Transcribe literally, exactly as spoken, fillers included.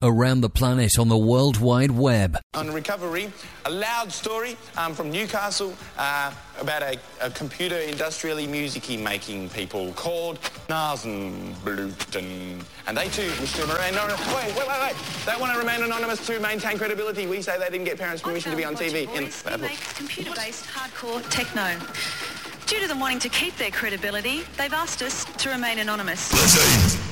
around the planet on the World Wide Web. On Recovery, a loud story um, from Newcastle uh, about a, a computer industrially music-y making people called Nasenbluten. And they too wish to remain anonymous. Wait, wait, wait, wait. They want to remain anonymous to maintain credibility. We say they didn't get parents' permission to be on T V. In they make computer-based hardcore techno. Due to them wanting to keep their credibility, they've asked us to remain anonymous.